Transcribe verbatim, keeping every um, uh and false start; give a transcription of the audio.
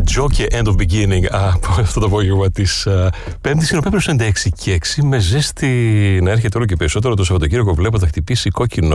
Joe και End of Beginning από αυτό το απόγευμα της Πέμπτης, η οποία πρέπει έξι και έξι με ζέστη να έρχεται όλο και περισσότερο. Το Σαββατοκύριακο βλέπω θα χτυπήσει κόκκινο